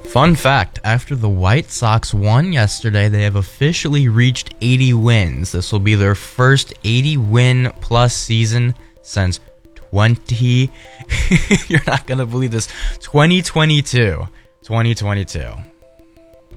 Fun fact, after the White Sox won yesterday, they have officially reached 80 wins. This will be their first 80-win plus season since 20... You're not going to believe this. 2022.